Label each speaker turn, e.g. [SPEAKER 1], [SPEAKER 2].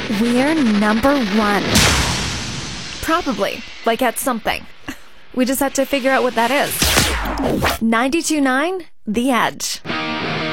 [SPEAKER 1] We're number one. Probably, like at something. We just have to figure out what that is. 92.9 The Edge.